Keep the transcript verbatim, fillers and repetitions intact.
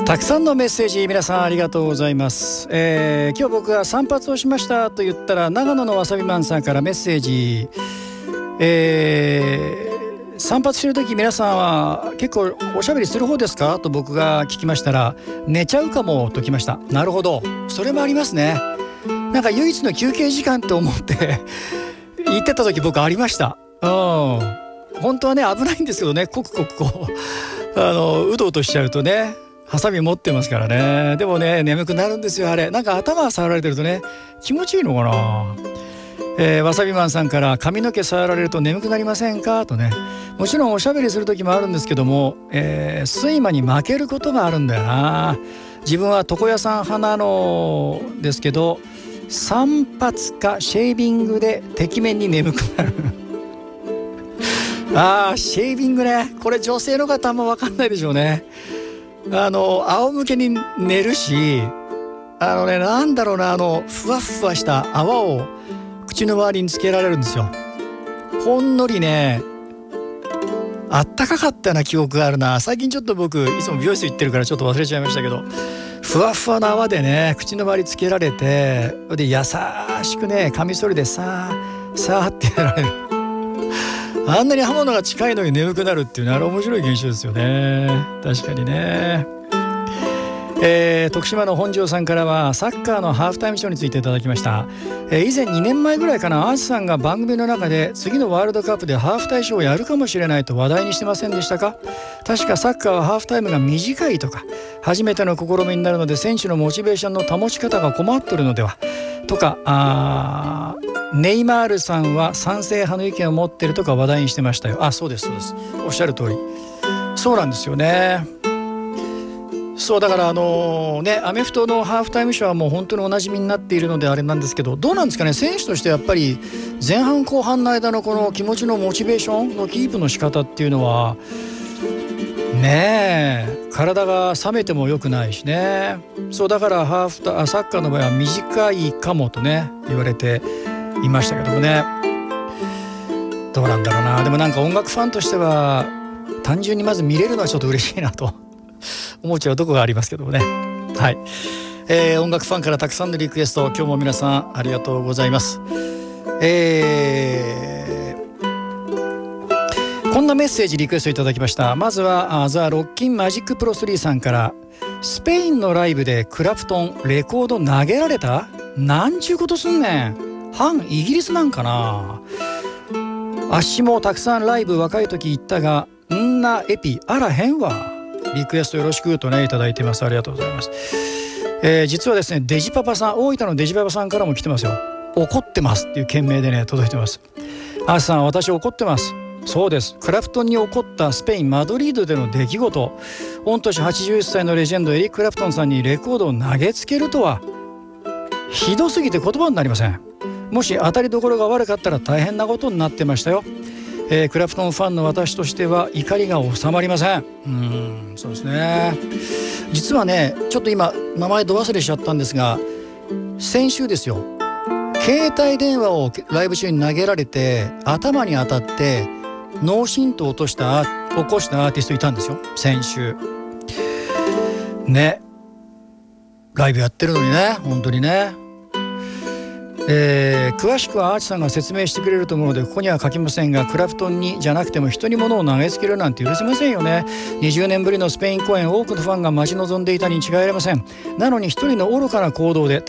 たくさんのメッセージ皆さんありがとうございます、えー、今日僕が散髪をしましたと言ったら長野のわさびマンさんからメッセージ、えー、散髪してる時皆さんは結構おしゃべりする方ですかと僕が聞きましたら、寝ちゃうかもときました。なるほど、それもありますね。なんか唯一の休憩時間と思って言ってた時僕ありました。うん、本当はね危ないんですけどね、コクコクこうあのうとうとしちゃうとね、ハサミ持ってますからね。でもね眠くなるんですよあれ。なんか頭触られてるとね気持ちいいのかな。えー、わさびマンさんから髪の毛触られると眠くなりませんかとね。もちろんおしゃべりする時もあるんですけども、えー、睡魔に負けることがあるんだよな。自分は床屋さん派なのですけど、散髪かシェービングでてきめんに眠くなるあーシェービングね、これ女性の方あんま分かんないでしょうね。あの仰向けに寝るし、あのねなんだろうな、あのふわふわした泡を口の周りにつけられるんですよ。ほんのりねあったかかったような記憶があるな。最近ちょっと僕いつも美容室行ってるからちょっと忘れちゃいましたけど、ふわふわな泡でね口の周りつけられて、で優しくねカミソリでさーさーってやられるあんなに刃物が近いのに眠くなるっていうね、あれ面白い現象ですよね。確かにね。えー、徳島の本庄さんからはサッカーのハーフタイムショーについていただきました。えー、以前にねんまえぐらいかな、アースさんが番組の中で次のワールドカップでハーフタイムショーをやるかもしれないと話題にしてませんでしたか。確かサッカーはハーフタイムが短いとか、初めての試みになるので選手のモチベーションの保ち方が困ってるのではとか、あネイマールさんは賛成派の意見を持ってるとか話題にしてましたよ。あ、そうですそうです、おっしゃる通りそうなんですよね。そうだからあのねアメフトのハーフタイムショーはもう本当におなじみになっているのであれなんですけど、どうなんですかね、選手としてやっぱり前半後半の間のこの気持ちのモチベーションのキープの仕方っていうのはねえ体が冷めても良くないしね。そうだからハーフタサッカーの場合は短いかもとね言われていましたけどもね、どうなんだろうな。でもなんか音楽ファンとしては単純にまず見れるのはちょっと嬉しいなと思っちゃうとこがありますけどもね。はい、えー、音楽ファンからたくさんのリクエスト今日も皆さんありがとうございます。えー、こんなメッセージリクエストいただきました。まずはザ・ロッキンマジックプロスリーさんから、スペインのライブでクラプトンレコード投げられた、なんちゅうことすんねん、反イギリスなんかな。あっしもたくさんライブ若い時行ったがんなエピあらへんわ。リクエストよろしくとねいただいてます。ありがとうございます。えー、実はですねデジパパさん、大分のデジパパさんからも来てますよ。怒ってますっていう件名でね届いてます。アースさん、私怒ってます。そうです、クラプトンに起こったスペインマドリードでの出来事、御年はちじゅっさいのレジェンドエリック・クラプトンさんにレコードを投げつけるとはひどすぎて言葉になりません。もし当たりどころが悪かったら大変なことになってましたよ。えー、クラプトンファンの私としては怒りが収まりません。うーんそうですね。実はねちょっと今名前ど忘れしちゃったんですが、先週ですよ、携帯電話をライブ中に投げられて頭に当たって脳震盪を落とした起こしたアーティストいたんですよ、先週ね。ライブやってるのにね、本当にね。えー、詳しくはアーチさんが説明してくれると思うのでここには書きませんが、クラプトンにじゃなくても人に物を投げつけるなんて許せませんよね。にじゅうねんぶりのスペイン公演、多くのファンが待ち望んでいたに違いありません。なのに一人の愚かな行動で